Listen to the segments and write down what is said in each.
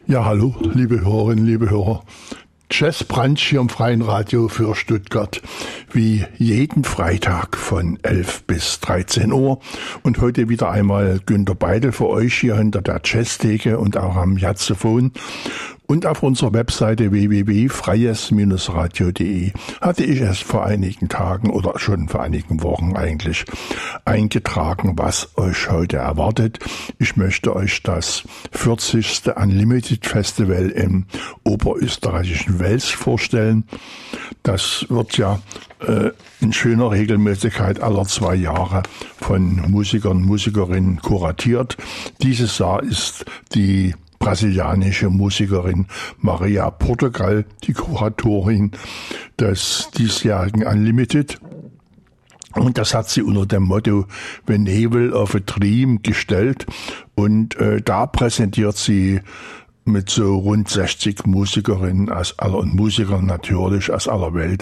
Ja, hallo, liebe Hörerinnen, liebe Hörer. Jazzbrunch hier im Freien Radio für Stuttgart, wie jeden Freitag von 11 bis 13 Uhr. Und heute wieder einmal Günter Beidel für euch hier hinter der Jazztheke und auch am Jazzophon. Und auf unserer Webseite www.freies-radio.de hatte ich es vor einigen Tagen oder schon vor einigen Wochen eigentlich eingetragen, was euch heute erwartet. Ich möchte euch das 40. Unlimited Festival im oberösterreichischen Wels vorstellen. Das wird ja in schöner Regelmäßigkeit aller 2 Jahre von Musikern und Musikerinnen kuratiert. Dieses Jahr ist die brasilianische Musikerin Maria Portugal, die Kuratorin des diesjährigen Unlimited. Und das hat sie unter dem Motto The Navel of a Dream gestellt. Und da präsentiert sie mit so rund 60 Musikerinnen und Musikern natürlich aus aller Welt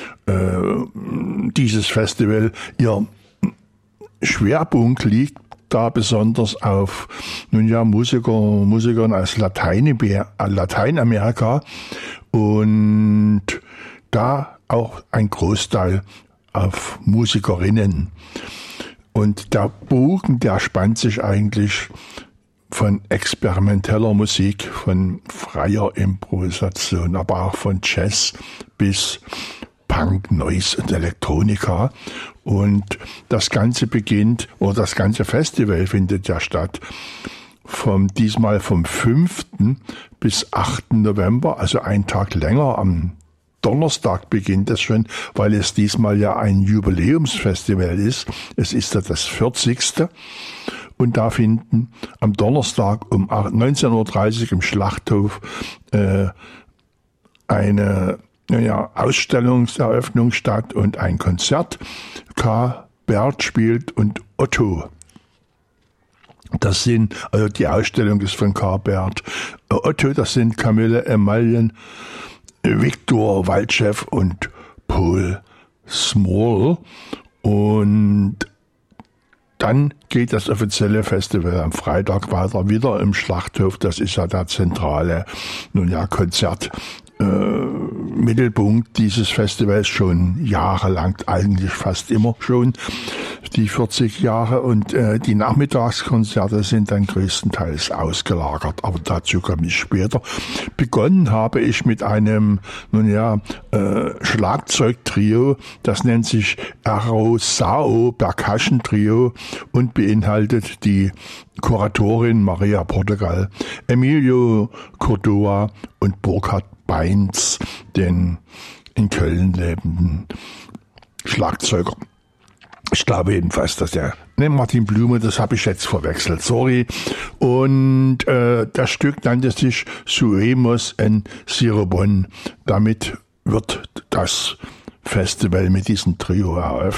dieses Festival. Ihr Schwerpunkt liegt da besonders auf Musikern aus Lateinamerika und da auch ein Großteil auf Musikerinnen. Und der Bogen, der spannt sich eigentlich von experimenteller Musik, von freier Improvisation, aber auch von Jazz bis Punk, Noise und Elektronika. Und das Ganze das ganze Festival findet ja statt diesmal vom 5. bis 8. November, also einen Tag länger. Am Donnerstag beginnt es schon, weil es diesmal ja ein Jubiläumsfestival ist. Es ist ja das 40. Und da finden am Donnerstag um 19.30 Uhr im Schlachthof eine Ausstellungseröffnung statt und ein Konzert. K. Bert spielt und Otto. Die Ausstellung ist von K. Bert. Otto, das sind Camille Emalien, Viktor Waltschew und Paul Small. Und dann geht das offizielle Festival am Freitag weiter, wieder im Schlachthof. Das ist ja der zentrale Konzertmittelpunkt dieses Festivals schon jahrelang, eigentlich fast immer schon, die 40 Jahre. Und die Nachmittagskonzerte sind dann größtenteils ausgelagert, aber dazu komme ich später. Begonnen habe ich mit einem Schlagzeugtrio, das nennt sich Arosao Percussion Trio und beinhaltet die Kuratorin Maria Portugal, Emilio Cordoa und Burkhard Beinz, den in Köln lebenden Schlagzeuger. Ich glaube jedenfalls, dass Martin Blume, das habe ich jetzt verwechselt, sorry. Und das Stück nannte sich Suemos en Sirobon. Damit wird das Festival mit diesem Trio eröffnet.